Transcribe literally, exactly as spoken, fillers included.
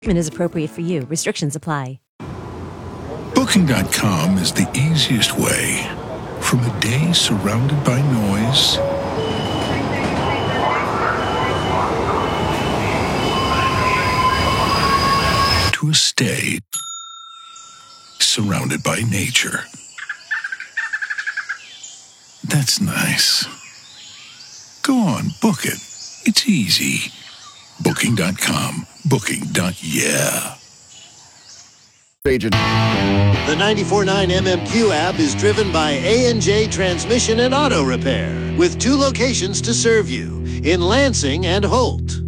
Treatment is appropriate for you. Restrictions apply. Booking dot com is the easiest way. From a day surrounded by noise to a stay surrounded by nature. That's nice. Go on, book it. It's easy. Booking dot com. Booking. Yeah. Agent. The ninety-four point nine M M Q app is driven by A and J Transmission and Auto Repair, with two locations to serve you, in Lansing and Holt.